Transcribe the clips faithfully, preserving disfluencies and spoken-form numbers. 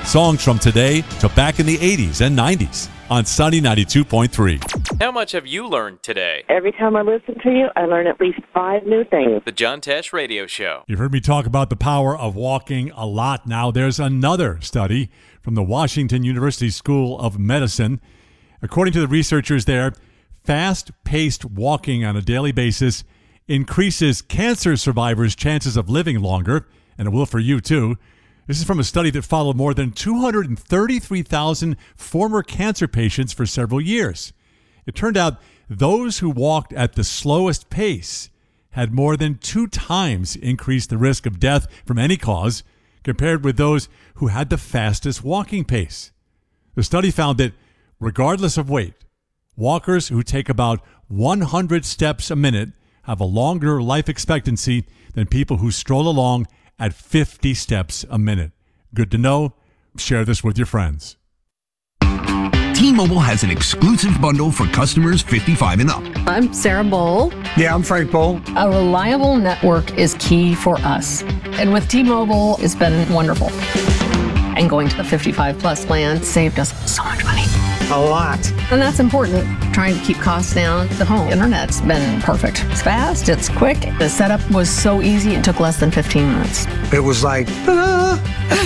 Songs from today to back in the eighties and nineties on Sunny ninety-two point three. How much have you learned today? Every time I listen to you, I learn at least five new things. The John Tesh Radio Show. You've heard me talk about the power of walking a lot. Now there's another study from the Washington University School of Medicine. According to the researchers there, fast-paced walking on a daily basis increases cancer survivors' chances of living longer, and it will for you too. This is from a study that followed more than two hundred thirty-three thousand former cancer patients for several years. It turned out those who walked at the slowest pace had more than two times increased the risk of death from any cause compared with those who had the fastest walking pace. The study found that regardless of weight, walkers who take about one hundred steps a minute have a longer life expectancy than people who stroll along at fifty steps a minute. Good to know. Share this with your friends. T-Mobile has an exclusive bundle for customers fifty-five and up. I'm Sarah Bowl. Yeah, I'm Frank Bowl. A reliable network is key for us. And with T-Mobile, it's been wonderful. And going to the fifty-five plus plan saved us so much money. A lot. And that's important. Trying to keep costs down. The home internet's been perfect. It's fast, it's quick. The setup was so easy, it took less than fifteen minutes. It was like, ta-da!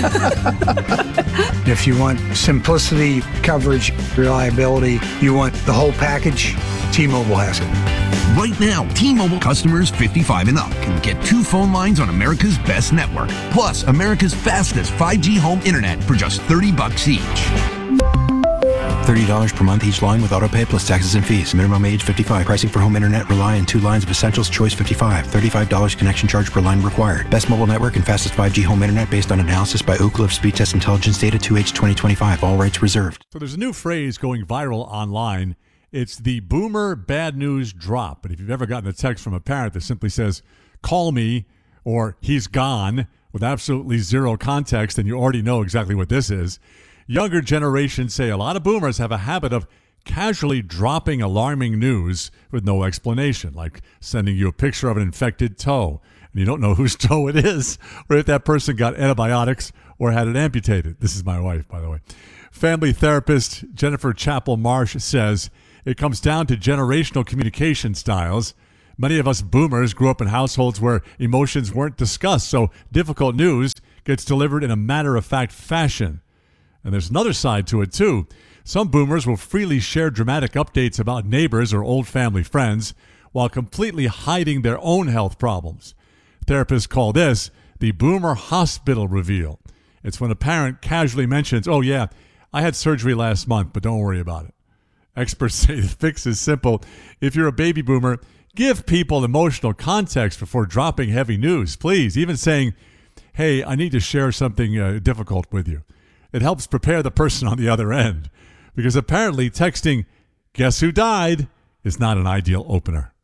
If you want simplicity, coverage, reliability, you want the whole package, T-Mobile has it. Right now, T-Mobile customers fifty-five and up can get two phone lines on America's best network, plus America's fastest five G home internet for just thirty bucks each. thirty dollars per month each line with autopay plus taxes and fees. Minimum age fifty-five. Pricing for home internet rely on two lines of Essentials Choice fifty-five. thirty-five dollars connection charge per line required. Best mobile network and fastest five G home internet based on analysis by Ookla of Speed Test Intelligence data two H twenty twenty-five. All rights reserved. So there's a new phrase going viral online. It's the boomer bad news drop. But if you've ever gotten a text from a parent that simply says, call me, or he's gone, with absolutely zero context, then you already know exactly what this is. Younger generations say a lot of boomers have a habit of casually dropping alarming news with no explanation, like sending you a picture of an infected toe, and you don't know whose toe it is, or if that person got antibiotics or had it amputated. This is my wife, by the way. Family therapist Jennifer Chappell Marsh says it comes down to generational communication styles. Many of us boomers grew up in households where emotions weren't discussed, so difficult news gets delivered in a matter-of-fact fashion. And there's another side to it, too. Some boomers will freely share dramatic updates about neighbors or old family friends while completely hiding their own health problems. Therapists call this the boomer hospital reveal. It's when a parent casually mentions, oh, yeah, I had surgery last month, but don't worry about it. Experts say the fix is simple. If you're a baby boomer, give people emotional context before dropping heavy news, please. Even saying, hey, I need to share something uh, difficult with you. It helps prepare the person on the other end, because apparently texting, guess who died, is not an ideal opener.